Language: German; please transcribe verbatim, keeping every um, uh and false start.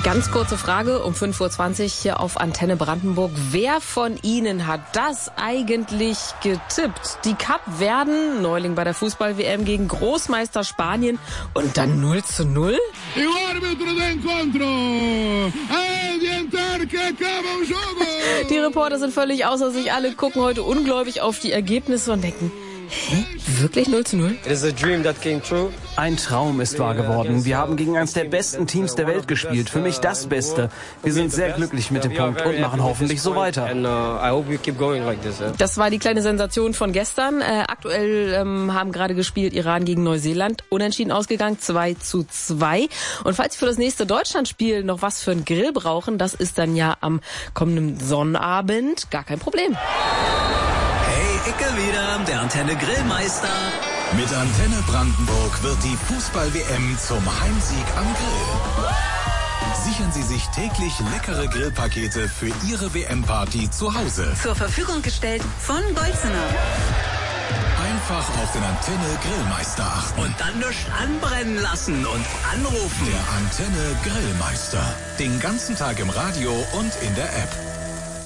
Ganz kurze Frage um fünf Uhr zwanzig hier auf Antenne Brandenburg. Wer von Ihnen hat das eigentlich getippt? Die Kapverden, Neuling bei der Fußball-W M gegen Großmeister Spanien und dann null zu null? Die Reporter sind völlig außer sich. Alle gucken heute ungläubig auf die Ergebnisse und denken, hä? Wirklich null zu null? Ein Traum ist wahr geworden. Wir haben gegen eines der besten Teams der Welt gespielt. Für mich das Beste. Wir sind sehr glücklich mit dem Punkt und machen hoffentlich so weiter. Das war die kleine Sensation von gestern. Äh, aktuell ähm, haben gerade gespielt Iran gegen Neuseeland. Unentschieden ausgegangen, zwei zu zwei. Und falls Sie für das nächste Deutschlandspiel noch was für einen Grill brauchen, das ist dann ja am kommenden Sonnabend. Gar kein Problem. Icke wieder, der Antenne Grillmeister. Mit Antenne Brandenburg wird die Fußball-W M zum Heimsieg am Grill. Sichern Sie sich täglich leckere Grillpakete für Ihre W M-Party zu Hause. Zur Verfügung gestellt von Bolzener. Einfach auf den Antenne Grillmeister achten. Und dann nichts anbrennen lassen und anrufen. Der Antenne Grillmeister. Den ganzen Tag im Radio und in der App.